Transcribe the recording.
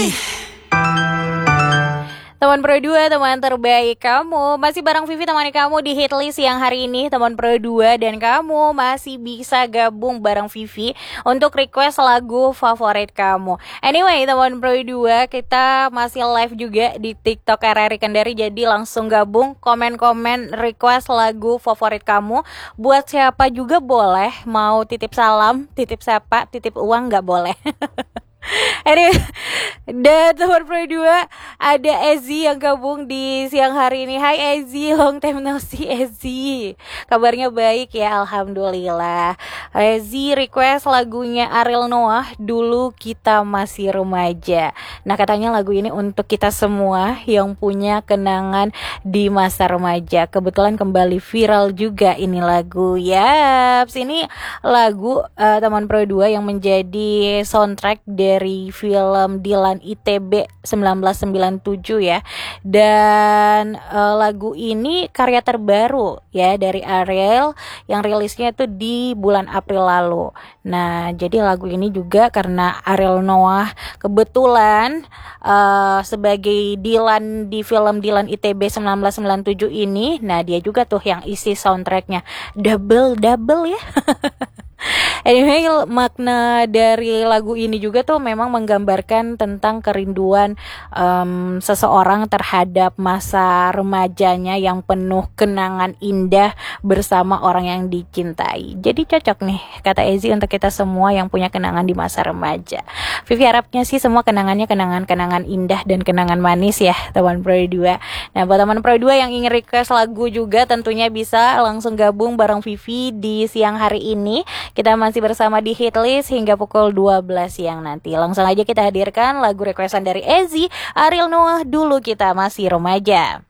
Teman Pro 2, teman terbaik kamu. Masih bareng Vivi temani kamu di Hitlist yang hari ini, teman Pro 2. Dan kamu masih bisa gabung bareng Vivi untuk request lagu favorit kamu. Anyway, teman Pro 2, kita masih live juga di TikTok RRI Kendari. Jadi langsung gabung, komen-komen request lagu favorit kamu. Buat siapa juga boleh, mau titip salam, titip sapa, titip uang gak boleh. Anyway, dan teman Pro 2, ada Ezi yang gabung di siang hari ini. Hai Ezi, long time no see Ezi. Kabarnya baik ya, alhamdulillah. Ezi request lagunya Ariel Noah, Dulu Kita Masih Remaja. Nah, katanya lagu ini untuk kita semua yang punya kenangan di masa remaja. Kebetulan kembali viral juga ini lagu. Yaps, ini lagu teman Pro 2 yang menjadi soundtrack dari film Dilan ITB 1997 ya. Dan lagu ini karya terbaru ya dari Ariel yang rilisnya itu di bulan April lalu. Nah, jadi lagu ini juga karena Ariel Noah kebetulan sebagai Dilan di film Dilan ITB 1997 ini, nah dia juga tuh yang isi soundtracknya. Double ya. Anyway, makna dari lagu ini juga tuh memang menggambarkan tentang kerinduan seseorang terhadap masa remajanya yang penuh kenangan indah bersama orang yang dicintai. Jadi cocok nih kata Ezi untuk kita semua yang punya kenangan di masa remaja. Vivi harapnya sih semua kenangannya kenangan-kenangan indah dan kenangan manis ya teman Pro 2. Nah, buat teman Pro 2 yang ingin request lagu juga tentunya bisa langsung gabung bareng Vivi di siang hari ini. Kita masih bersama di Hitlist hingga pukul 12 siang nanti. Langsung aja kita hadirkan lagu requestan dari Ezi, Ariel Noah, Dulu Kita Masih Remaja.